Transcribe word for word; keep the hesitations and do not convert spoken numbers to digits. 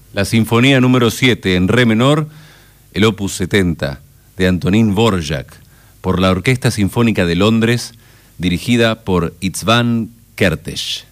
La Sinfonía número siete en re menor, el opus setenta, de Antonín Dvorak, por la Orquesta Sinfónica de Londres, dirigida por István Kertész.